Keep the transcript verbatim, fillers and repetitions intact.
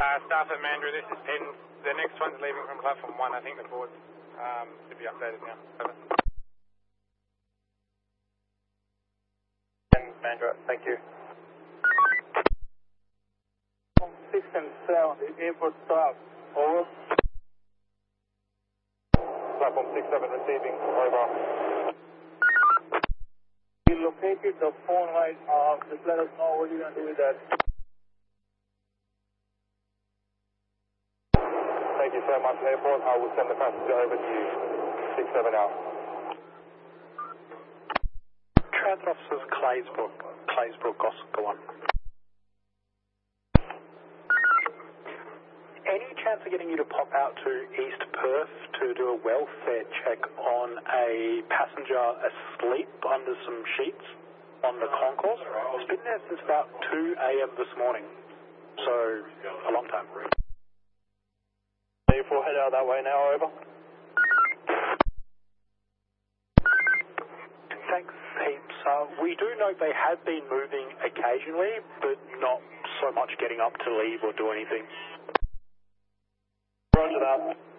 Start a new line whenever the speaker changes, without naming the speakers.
Uh, staff at Mandurah, this is Penn. The next one's leaving from platform one. I think the board um, should be updated now. Over. And Mandurah, thank you.
Six and seven, the airport staff. Over.
Platform six seven receiving. Over.
We located the phone right now. Just let us know what you're going to do with that.
Thank you so much, Airport. I will send the passenger over to you. six seven out.
Transit officers, Claysbrook, Claysbrook, Go on. Any chance of getting you to pop out to East Perth to do a welfare check on a passenger asleep under some sheets on the concourse? It's been there since about two A M this morning, so a long time.
A four, head out that way now, over.
Thanks heaps. Uh, we do know they have been moving occasionally, but not so much getting up to leave or do anything.
Roger that.